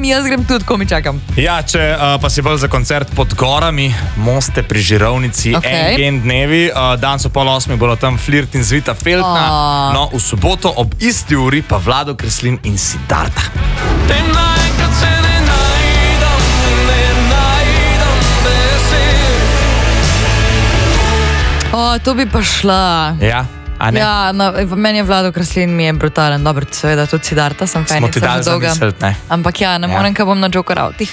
jaz grem tudi, ko mi čakam. Ja, če pa si bolj za koncert pod gorami, Moste pri Žirovnici, en dnevi, dan so 7:30 bodo tam Flirt in Zvita Feltna, no v soboto ob isti uri pa Vlado Kreslin in Siddharta. To bi pa šla. Ja. Ja, meni je Vlado Kreslin mi je brutalen, dobro, seveda tudi Siddharta, sem fanica. Smo ti dali zamisliti, ne? Ampak ja, ne morem, kaj bom na Joker Outih.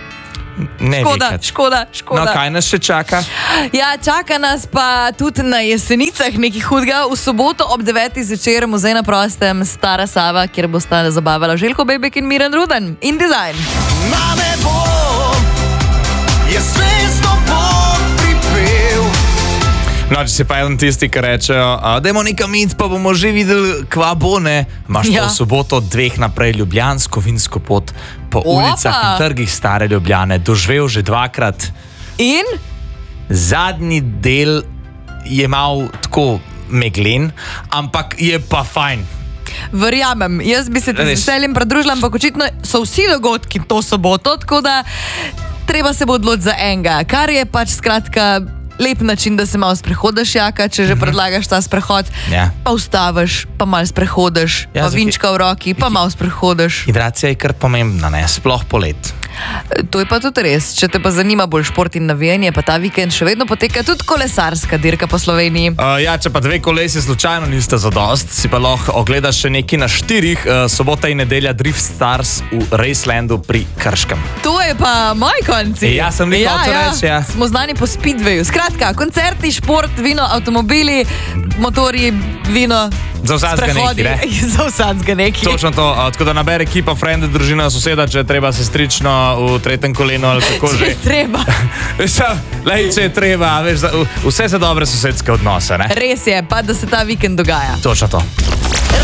Škoda. No, kaj nas še čaka? Ja, čaka nas pa tudi na Jesenicah nekaj hudega. V soboto ob 9. zvečer Muzej na prostem Stara Sava, kjer bosta zabavala Željko Bebek in Miran Ruden. In dizajn. Na nebo je zvezdo Bog pripel. No, če si pa eden tisti, ki rečejo, dajmo nekam iti, pa bomo že videli, kva bo, ne? Imaš pa v soboto 2 naprej Ljubljansko vinsko pot po ulicah in trgih Stare Ljubljane. Doživel že 2-krat. In? Zadnji del je mal tako meglen, ampak je pa fajn. Verjamem, jaz bi se z veseljem pridružila, ampak očitno so vsi dogodki to soboto, tako da treba se bo odločiti za enega, kar je pač skratka lep način, da se malo sprehodaš, Jaka, če že predlagaš ta sprehod, pa ustaviš, pa malo sprehodaš, pa vinčka v roki, pa malo sprehodaš. Hidracija je kar pomembna, ne? Sploh polet. To je pa tudi res. Če te pa zanima bolj šport in navijanje, pa ta vikend še vedno poteka tudi kolesarska dirka po Sloveniji. Ja, če pa 2 kolesi slučajno niste zadost, si pa lahko ogledaš še nekaj na 4, sobota in nedelja Drift Stars v Racelandu pri Krškem. To je pa moj konci. Ja, sem nekaj reči, ja. Smo znani po Speedwayu. Skratka, koncerti, šport, vino, avtomobili, motorji, vino, sprehodi. Za vsadzga neki. Točno to, tako da nabere ekipa, frende, družina, soseda, če je treba sestrično v 3. kolenu ali kako že. Če je treba. Če je treba, veš, vse se dobre sosedske odnose, ne? Res je, pa da se ta vikend dogaja. Točno to.